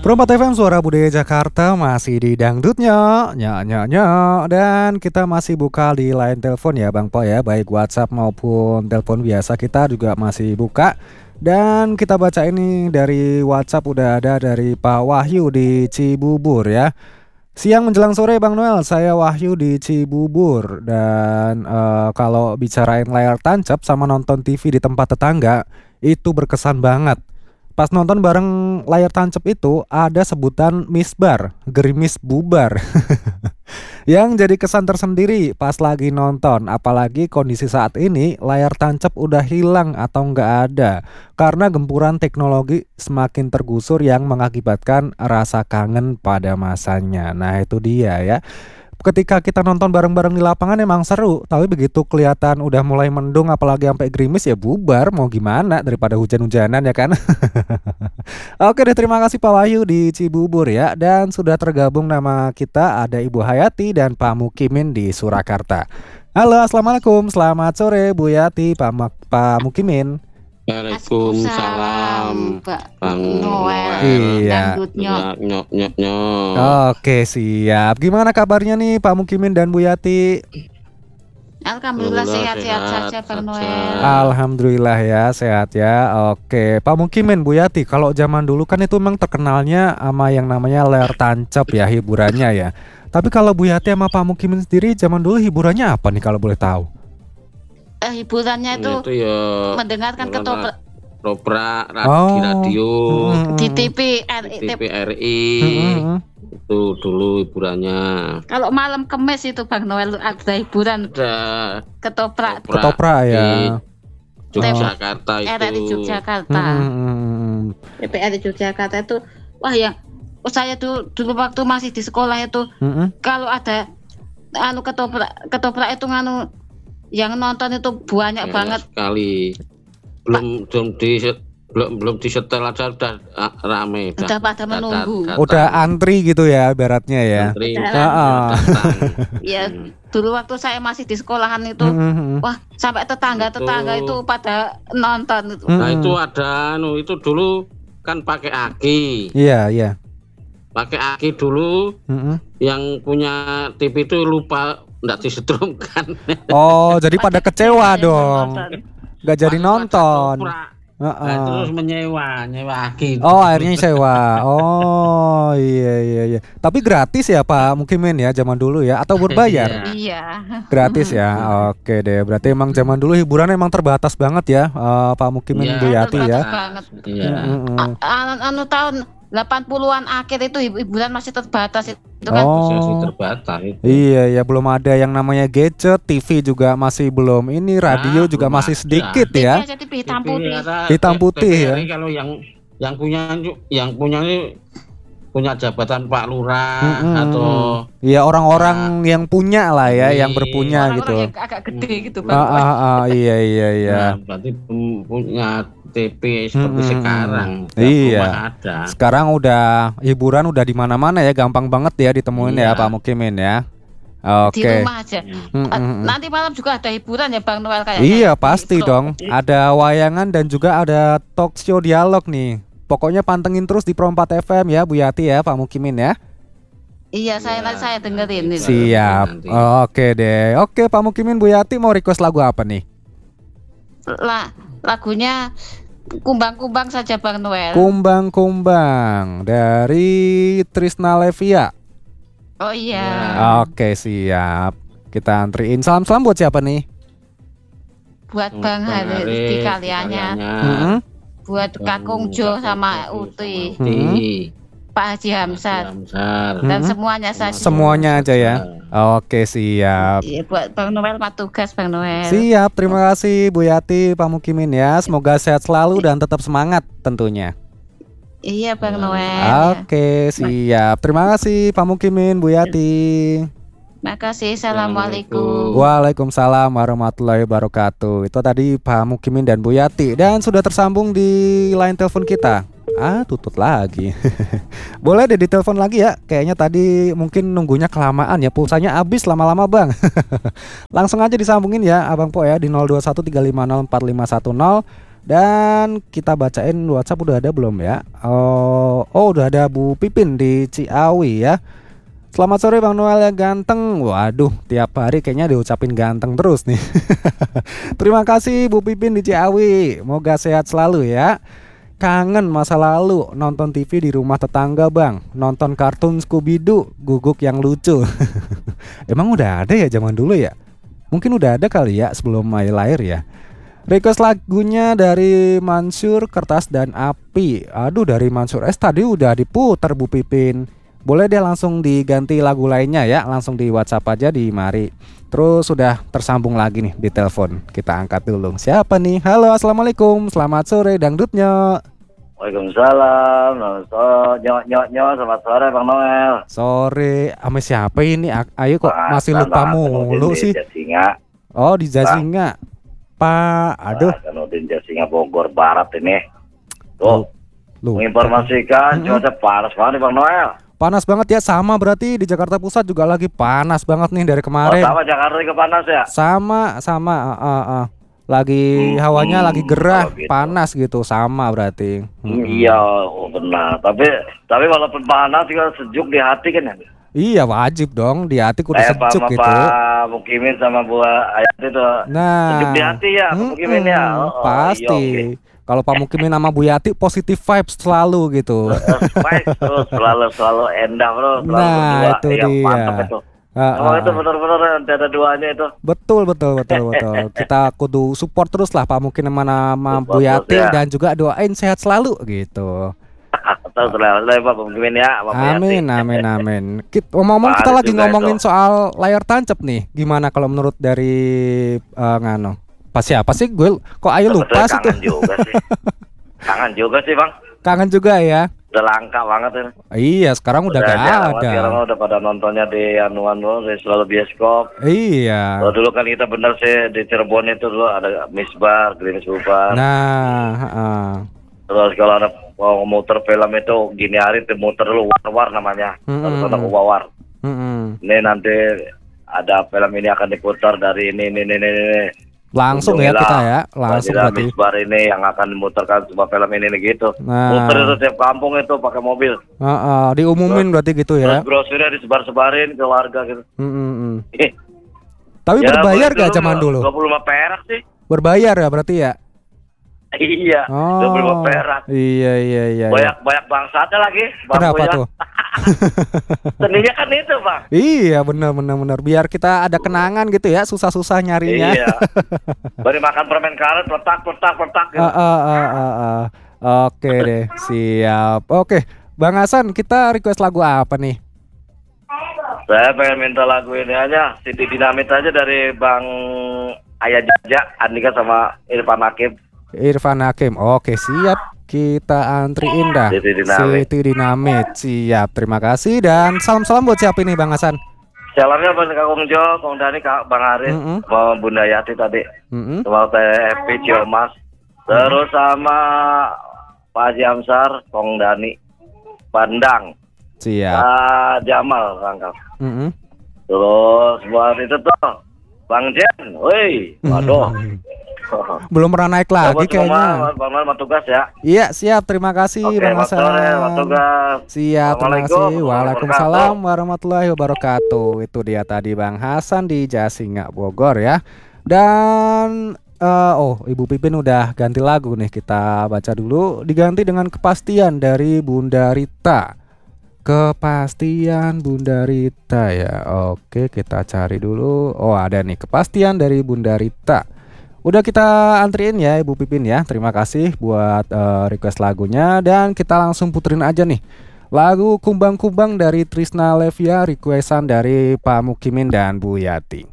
Perempat FM Suara Budaya Jakarta masih di dangdutnya, dan kita masih buka di line telepon ya Bang Po ya, baik WhatsApp maupun telepon biasa kita juga masih buka. Dan kita baca ini dari WhatsApp udah ada dari Pak Wahyu di Cibubur ya. Siang menjelang sore Bang Noel, saya Wahyu di Cibubur. Dan kalau bicarain layar tancap sama nonton TV di tempat tetangga, itu berkesan banget. Pas nonton bareng layar tancap itu ada sebutan misbar, gerimis bubar. Yang jadi kesan tersendiri pas lagi nonton. Apalagi kondisi saat ini layar tancap udah hilang atau nggak ada, karena gempuran teknologi semakin tergusur yang mengakibatkan rasa kangen pada masanya. Nah itu dia ya. Ketika kita nonton bareng-bareng di lapangan emang seru, tapi begitu kelihatan udah mulai mendung apalagi sampai gerimis ya bubar, mau gimana daripada hujan-hujanan ya kan. Oke deh, terima kasih Pak Wahyu di Cibubur ya. Dan sudah tergabung nama kita ada Ibu Hayati dan Pak Mukimin di Surakarta. Halo, assalamualaikum, selamat sore Bu Yati, Pak Mukimin. Waalaikumsalam Bang Noel. Iya. Nyok. Oke siap. Gimana kabarnya nih Pak Mukimin dan Bu Yati? Alhamdulillah sehat-sehat saja Bang Noel. Alhamdulillah ya sehat ya. Oke Pak Mukimin, Bu Yati, kalau zaman dulu kan itu memang terkenalnya sama yang namanya layar tancap ya hiburannya ya. Tapi kalau Bu Yati sama Pak Mukimin sendiri zaman dulu hiburannya apa nih kalau boleh tahu? Hiburannya itu ya mendengarkan ketoprak radio di TV RI. Itu dulu hiburannya. Kalau malam Kemis itu Bang Noel ada hiburan, ada ketoprak ya. Yogyakarta itu. RRI Yogyakarta. RRI Yogyakarta itu wah yang saya dulu waktu masih di sekolah itu kalau ada ketoprak itu yang nonton itu banyak banget sekali. Belum disetel aja udah rame. Udah pada menunggu. Udah antri gitu ya baratnya ya. Antri. Ya, dulu waktu saya masih di sekolahan itu, wah sampai tetangga itu pada nonton itu. Nah itu ada, itu dulu kan pakai aki. Iya. Pakai aki dulu. Yang punya TV itu lupa nggak disetrumkan. Oh, jadi pada kecewa dong. Nggak jadi nonton. Terus nyewa aki. Oh, akhirnya sewa. Oh, iya. Tapi gratis ya Pak Mukimin ya zaman dulu ya, atau berbayar? Iya. Gratis ya. Oke deh. Berarti emang zaman dulu hiburan emang terbatas banget ya, Pak Mukimin, Bu Yati ya. Anu tahun 80-an akhir itu hiburan masih terbatas itu kan. Masih terbatas itu. Iya, belum ada yang namanya gadget, TV juga masih belum ini, radio juga masih sedikit ya. TV hitam putih. Hitam putih ya. Kalau yang punya ini punya jabatan Pak Lurah atau ya orang-orang yang punya lah ya, yang berpunya gitu. Orang-orang yang agak gede gitu Bang. Iya. Berarti punya TV seperti sekarang. Iya. Ada. Sekarang udah hiburan udah di mana-mana ya, gampang banget ya ditemuin ya Pak Mukimin ya. Oke. Di rumah aja. Nanti malam juga ada hiburan ya Bang Noel kayaknya. Iya pasti dong. Ada wayangan dan juga ada talk show dialog nih. Pokoknya pantengin terus di Pro 4 FM ya Bu Yati ya, Pak Mukimin ya. Iya, saya dengerin itu. Siap. Oke deh. Oke Pak Mukimin, Bu Yati mau request lagu apa nih? Lagunya Kumbang-kumbang saja Bang Noel. Kumbang-kumbang dari Trisna Levia. Oh iya. Oke siap. Kita antriin. Salam-salam buat siapa nih? Buat Bang Haris kaliannya. Buat Kakung Jo sama Uti. Pak Haji Hamzat. Dan semuanya saja. Semuanya aja ya. Oke siap. Iya, buat Bang Noel tugas Bang Noel. Siap, terima kasih Bu Yati, Pak Mukimin ya. Semoga sehat selalu dan tetap semangat tentunya. Iya Bang Noel. Oke siap. Terima kasih Pak Mukimin, Bu Yati. Makasih. Assalamualaikum. Waalaikumsalam warahmatullahi wabarakatuh. Itu tadi Pak Mukimin dan Bu Yati. Dan sudah tersambung di line telepon kita. Tutut lagi. Boleh deh ditelepon lagi ya. Kayaknya tadi mungkin nunggunya kelamaan ya. Pulsanya habis lama-lama Bang. Langsung aja disambungin ya Abang Po ya di 0213504510 Dan kita bacain WhatsApp udah ada belum ya? Oh, udah ada Bu Pipin di Ciawi ya. Selamat sore Bang Noel yang ganteng. Waduh, tiap hari kayaknya diucapin ganteng terus nih. Terima kasih Bu Pipin di Ciawi. Moga sehat selalu ya. Kangen masa lalu nonton TV di rumah tetangga Bang. Nonton kartun Scooby-Doo, Guguk yang lucu. Emang udah ada ya zaman dulu ya? Mungkin udah ada kali ya sebelum Mai lahir ya. Request lagunya dari Mansur, Kertas dan Api. Aduh, dari Mansur S tadi udah diputar Bu Pipin. Boleh deh langsung diganti lagu lainnya ya. Langsung di WhatsApp aja di Mari. Terus sudah tersambung lagi nih di telepon. Kita angkat dulu. Siapa nih? Halo, assalamualaikum. Selamat sore Dangdutnya. Waalaikumsalam. Selamat sore Bang Noel. Sore. Sama siapa ini? Ayo kok masih lupa mulu sih. Jasinga. Oh, di Jasinga. Pak, aduh. Kanudin Jasinga Bogor Barat ini. Tuh, menginformasikan cuaca panas banget nih Bang Noel. Panas banget ya, sama berarti di Jakarta Pusat juga lagi panas banget nih dari kemarin. Sama Jakarta juga panas ya? Sama. Lagi hawanya lagi gerah, gitu. panas gitu, sama berarti. Iya, benar. Tapi walaupun panas juga sejuk di hati kan ya? Iya, wajib dong, di hati kudu sejuk gitu. Pak Mukimin sama Bu Ayati tuh. Nah, sejuk di hati ya, Pak Mukimin ya. Pasti. Kalau Pak Mukimin sama Bu Yati positif vibes selalu gitu. selalu endah bro. Nah, itu dia. Mantap itu. Itu benar-benar ada duanya itu. Betul. Kita kudu support terus lah Pak Mukim sama Bu Yati ya. Dan juga doain sehat selalu gitu. Selalu Pak Mukim ya. Amin. Ngomong kita lagi ngomongin itu. Soal layar tancap nih. Gimana kalau menurut dari Ngano? Pas siapa sih gue? Kok ayo lupa sih tuh? Kangen juga sih Bang. Kangen juga ya. Udah langka banget ini. Iya, sekarang udah gak ada. Sekarang udah pada nontonnya di anuan selalu bioskop. Iya. Dulu kan kita bener sih di Cirebon itu dulu ada Misbar, Klinis Bubar. Nah, Terus kalau ada mau muter film itu gini hari itu muter dulu War namanya. Terus ada War. Ini nanti ada film ini akan diputar dari ini. Langsung ya kita ya, langsung berarti. Misbar ini yang akan memutarkan sebuah film ini gitu. Nah. Muter itu tiap kampung itu pakai mobil. Diumumin terus, berarti gitu ya. Terus brosurnya disebar-sebarin ke warga gitu. Tapi ya, berbayar gak zaman dulu? 25 perak sih. Berbayar ya berarti ya? Iya, 25 perak. Iya. Banyak bangsatnya lagi. Kenapa tuh? Seninya kan itu Bang. Iya benar. Biar kita ada kenangan gitu ya, susah-susah nyarinya. Iya. Baru makan permen karet, letak gitu. Oke deh, siap. Oke, Bang Hasan, kita request lagu apa nih? Saya pengen minta lagu ini aja, Siti Dinamit aja dari Bang Ayah Jaja, Andika sama Irfan Hakim. Oke, siap. Kita antriin dah. Siti Dinamit. Siap, terima kasih. Dan salam-salam buat siapa ini Bang Hasan? Salamnya buat Kak Kong Jo, Kong Dani, Kak Bang Haris, sama Bunda Yati tadi, sama TFP Ciomas, terus sama Pak Haji Amsar, Kong Dani, Pandang, siap. Pak Jamal Rangkap. Terus buat itu tuh Bang Jen, woi, waduh. Belum pernah naik lagi kayaknya. Bang Mal tugas ya. Iya, siap. Terima kasih Bang Hasan. Siap, terima kasih. Waalaikumsalam warahmatullahi wabarakatuh. Itu dia tadi Bang Hasan di Jasinga Bogor ya. Dan Ibu Pipin udah ganti lagu nih. Kita baca dulu. Diganti dengan Kepastian dari Bunda Rita. Kepastian Bunda Rita ya. Oke, kita cari dulu. Oh, ada nih Kepastian dari Bunda Rita. Udah kita antriin ya Ibu Pipin ya. Terima kasih buat request lagunya. Dan kita langsung puterin aja nih lagu Kumbang-Kumbang dari Trisna Levia, requestan dari Pak Mukimin dan Bu Yati.